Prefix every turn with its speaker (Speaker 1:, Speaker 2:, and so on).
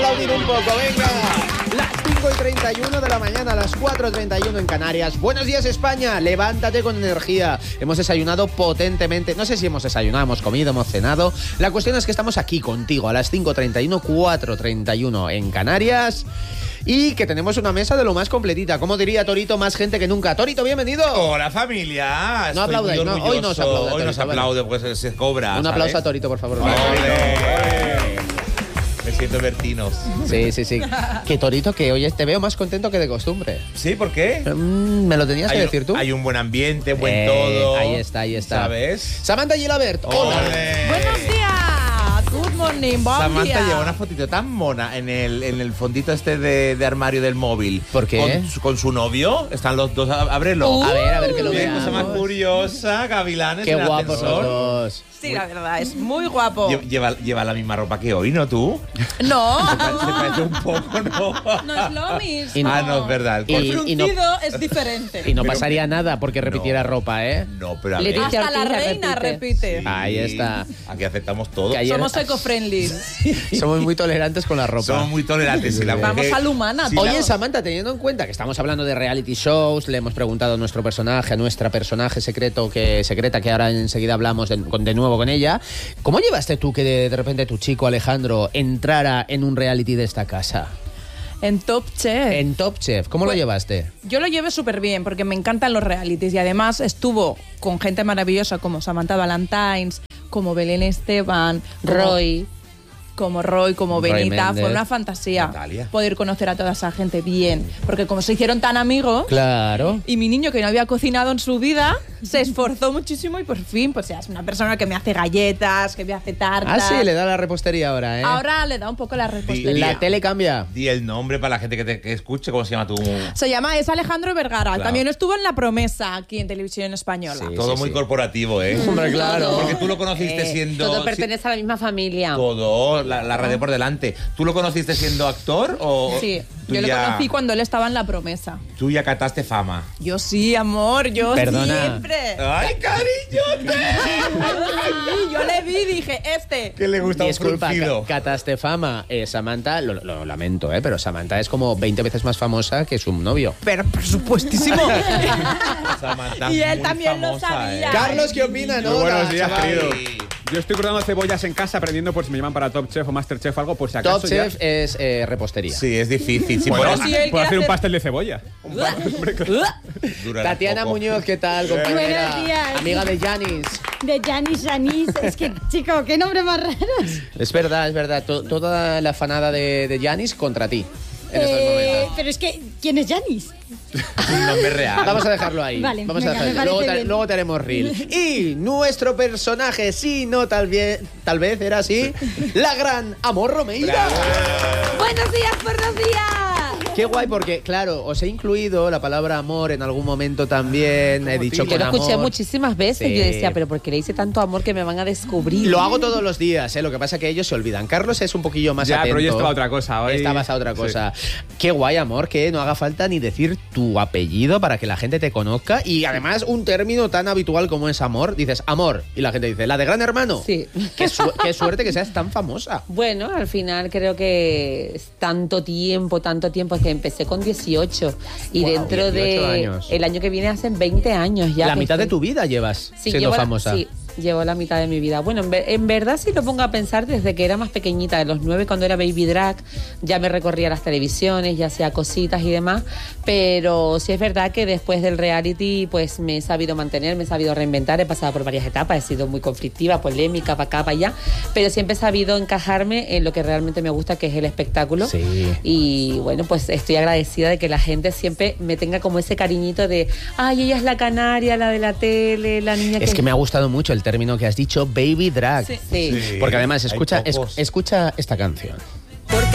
Speaker 1: aplaudir un poco, venga. Las 5:31 de la mañana, las 4:31 en Canarias. Buenos días, España. Levántate con energía. Hemos desayunado potentemente. No sé si hemos desayunado, hemos comido, hemos cenado. La cuestión es que estamos aquí contigo a las 5:31, 4:31 en Canarias. Y que tenemos una mesa de lo más completita. Como diría Torito, más gente que nunca. Torito, bienvenido.
Speaker 2: Hola, familia.
Speaker 1: No aplaudáis, no, hoy no se aplaude.
Speaker 2: Hoy no se aplaude porque se cobra.
Speaker 1: Un aplauso a Torito, por favor.
Speaker 2: Me siento Bertinos.
Speaker 1: Sí. Que Torito, que hoy te veo más contento que de costumbre.
Speaker 2: ¿Sí? ¿Por qué?
Speaker 1: Me lo tenías que decir tú.
Speaker 2: Hay un buen ambiente, buen todo.
Speaker 1: Ahí está.
Speaker 2: ¿Sabes?
Speaker 1: Samantha Gilabert, hola.
Speaker 3: Buenos días. Good morning, buen
Speaker 2: Samantha
Speaker 3: día.
Speaker 2: lleva una fotito tan mona en el fondito este de armario del móvil.
Speaker 1: ¿Por qué?
Speaker 2: Con su novio. Están los dos. Ábrelo.
Speaker 1: A ver que lo
Speaker 2: Qué
Speaker 1: veamos.
Speaker 2: cosa más curiosa, gavilanes.
Speaker 1: Qué
Speaker 2: en el
Speaker 1: guapos
Speaker 2: ascensor.
Speaker 1: los dos.
Speaker 3: Sí, la verdad, es muy guapo.
Speaker 2: Lleva la misma ropa que hoy, ¿no tú?
Speaker 3: No.
Speaker 2: Se parece un poco, ¿no?
Speaker 3: No es lo mismo.
Speaker 2: Ah, no, es verdad.
Speaker 3: El fruncido es diferente.
Speaker 1: Y no pasaría nada porque repitiera ropa, ¿eh?
Speaker 2: No, pero a ver.
Speaker 4: Leticia
Speaker 3: Hasta la
Speaker 4: Ortiz
Speaker 3: reina repite.
Speaker 1: Ahí está.
Speaker 2: Aquí aceptamos todo.
Speaker 1: Que ayer-
Speaker 3: Somos eco-friendly.
Speaker 1: Somos muy tolerantes con la ropa.
Speaker 2: Somos muy tolerantes. Si la
Speaker 3: Vamos
Speaker 2: mujer-
Speaker 3: a la humana.
Speaker 2: si
Speaker 3: todo.
Speaker 1: Oye, Samantha, teniendo en cuenta que estamos hablando de reality shows, le hemos preguntado a nuestro personaje, a nuestra personaje secreta, que ahora enseguida hablamos de nuevo con ella. ¿Cómo llevaste tú que de repente tu chico Alejandro entrara en un reality de esta casa?
Speaker 3: En Top Chef.
Speaker 1: En Top Chef, ¿cómo lo
Speaker 3: Pues-
Speaker 1: llevaste?
Speaker 3: Yo lo llevé súper bien porque me encantan los realities y además estuvo con gente maravillosa como Samantha Valentines, como Belén Esteban, como Roy, como
Speaker 1: Roy
Speaker 3: Benita.
Speaker 1: Méndez.
Speaker 3: Fue una fantasía
Speaker 2: Natalia.
Speaker 3: poder conocer a toda esa gente bien. Porque como se hicieron tan amigos,
Speaker 1: Claro.
Speaker 3: y mi niño que no había cocinado en su vida se esforzó muchísimo y por fin, pues ya es una persona que me hace galletas, que me hace tartas.
Speaker 1: Ah, sí, le da la repostería ahora, ¿eh?
Speaker 3: Ahora le da un poco la repostería.
Speaker 1: La tele cambia.
Speaker 2: Di el nombre para la gente que escuche. ¿Cómo se llama tu...?
Speaker 3: Es Alejandro Vergara.
Speaker 2: Claro.
Speaker 3: También estuvo en La Promesa aquí en Televisión Española.
Speaker 1: Sí.
Speaker 2: Todo muy corporativo, ¿eh?
Speaker 1: Hombre, claro.
Speaker 2: Porque tú lo conociste siendo...
Speaker 4: Todo pertenece a la misma familia.
Speaker 2: Todo, la radio por delante. ¿Tú lo conociste siendo actor o...?
Speaker 3: Sí,
Speaker 2: tú
Speaker 3: yo lo
Speaker 2: ya-
Speaker 3: conocí cuando él estaba en La Promesa.
Speaker 2: Tú ya cataste fama.
Speaker 3: Yo sí, amor, yo
Speaker 1: Perdona.
Speaker 3: siempre.
Speaker 2: ¡Ay, cariñote!
Speaker 3: Sí, yo le vi y dije,
Speaker 2: Que le gusta
Speaker 1: Disculpa,
Speaker 2: un fruncido.
Speaker 1: cataste fama. Samantha, lo lamento, pero Samantha es como 20 veces más famosa que su novio.
Speaker 3: Pero por supuestísimo.
Speaker 2: Samantha,
Speaker 3: Y él
Speaker 2: muy
Speaker 3: también lo
Speaker 2: famosa,
Speaker 3: sabía.
Speaker 1: Carlos, ¿qué opina?
Speaker 5: Muy buenos días,
Speaker 1: chaval.
Speaker 5: querido. Yo estoy cortando cebollas en casa aprendiendo por si me llaman para Top Chef o Master Chef o algo, por si acaso.
Speaker 1: Top Chef es repostería.
Speaker 2: Sí, es difícil. Sí,
Speaker 5: Bueno,
Speaker 2: por-
Speaker 3: sí, él
Speaker 5: puedo
Speaker 3: que
Speaker 5: hacer un
Speaker 3: hace-
Speaker 5: pastel de cebolla.
Speaker 2: durará
Speaker 1: Tatiana
Speaker 2: poco.
Speaker 1: Muñoz, ¿qué tal, compañera?
Speaker 6: Buenos días.
Speaker 1: Amiga de Janis.
Speaker 6: De Janis Janis. Es que, chico, qué nombre más raros.
Speaker 1: Es verdad. Toda la fanada de Janis contra ti en estos momentos.
Speaker 6: Pero es que, ¿quién es Janis?
Speaker 2: Un nombre real.
Speaker 1: Vamos a dejarlo ahí.
Speaker 6: Vale,
Speaker 1: Vamos
Speaker 6: venga,
Speaker 1: a dejarlo.
Speaker 6: me
Speaker 1: Luego,
Speaker 6: parece bien.
Speaker 1: luego te haremos reel. Y nuestro personaje, sí, no, tal vez era así, la gran Amor Romeira.
Speaker 6: Buenos días.
Speaker 1: Qué guay, porque, claro, os he incluido la palabra amor en algún momento también. He dicho
Speaker 4: Yo
Speaker 1: con
Speaker 4: lo escuché
Speaker 1: amor.
Speaker 4: muchísimas veces.
Speaker 1: Sí.
Speaker 4: Yo decía, pero ¿por qué le hice tanto amor que me van a descubrir?
Speaker 1: Lo hago todos los días, lo que pasa es que ellos se olvidan. Carlos es un poquillo más
Speaker 5: Ya,
Speaker 1: atento.
Speaker 5: pero yo estaba a otra cosa hoy.
Speaker 1: Estabas a otra cosa. Qué guay, amor, que no haga falta ni decir tu apellido para que la gente te conozca. Y además, un término tan habitual como es amor. Dices amor. Y la gente dice, ¿la de Gran Hermano?
Speaker 4: Sí.
Speaker 1: Qué suerte que seas tan famosa.
Speaker 4: Bueno, al final creo que es tanto tiempo, que empecé con 18 y
Speaker 1: Wow,
Speaker 4: dentro
Speaker 1: 18
Speaker 4: de
Speaker 1: años.
Speaker 4: el año que viene hacen 20 años ya.
Speaker 1: La
Speaker 4: que
Speaker 1: mitad de
Speaker 4: estoy-
Speaker 1: tu vida llevas
Speaker 4: Sí,
Speaker 1: siendo famosa.
Speaker 4: Sí, llevo la mitad de mi vida. Bueno, en verdad si lo pongo a pensar desde que era más pequeñita, de los 9 cuando era baby drag, ya me recorría las televisiones, ya hacía cositas y demás, pero sí es verdad que después del reality pues me he sabido mantener, me he sabido reinventar, he pasado por varias etapas, he sido muy conflictiva, polémica, para acá, para allá, pero siempre he sabido encajarme en lo que realmente me gusta, que es el espectáculo.
Speaker 1: Sí.
Speaker 4: Y bueno, pues estoy agradecida de que la gente siempre me tenga como ese cariñito de, ay, ella es la canaria, la de la tele, la niña
Speaker 1: Es que me ha gustado mucho el término que has dicho, baby drag.
Speaker 3: Sí.
Speaker 4: Sí.
Speaker 2: Sí.
Speaker 1: Porque además,
Speaker 2: Hay
Speaker 1: escucha
Speaker 2: pocos.
Speaker 1: esta canción.